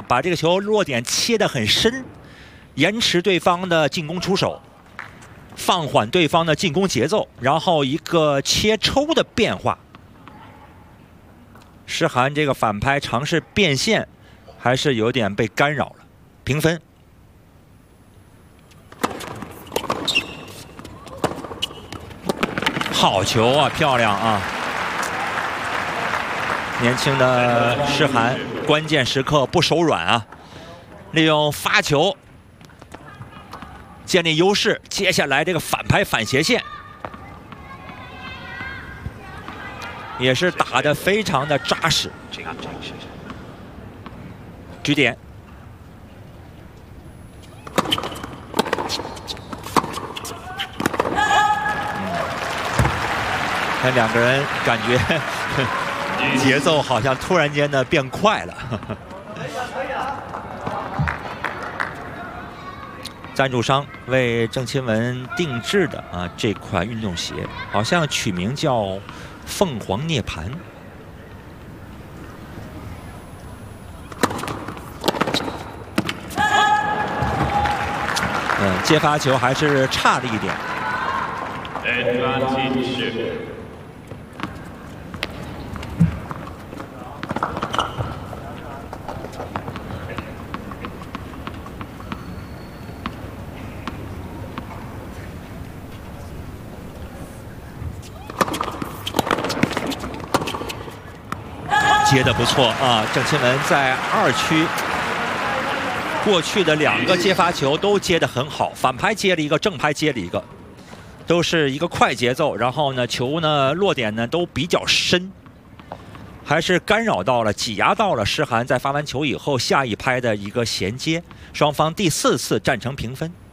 把这个球落点切得很深，延迟对方的进攻出手，放缓对方的进攻节奏，然后一个切抽的变化。诗涵这个反拍尝试变线，还是有点被干扰了，平分。 好球啊，漂亮啊！年轻的诗涵，关键时刻不手软啊，利用发球建立优势。接下来这个反拍反斜线，也是打得非常的扎实。局点。 那两个人感觉节奏好像突然间的变快了。赞助商为郑钦文定制的这款运动鞋，好像取名叫“凤凰涅槃”。接发球还是差了一点。 接得不错啊，郑钦文在2区过去的2个接发球都接得很好，反拍接了一个，正拍接了一个，都是一个快节奏，然后呢球呢落点呢都比较深，还是干扰到了、挤压到了诗涵在发完球以后下一拍的一个衔接，双方第4次战成平分。